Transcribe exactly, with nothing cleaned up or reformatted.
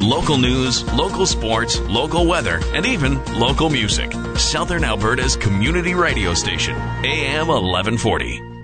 Local news, local sports, local weather, and even local music. Southern Alberta's community radio station, A M eleven forty.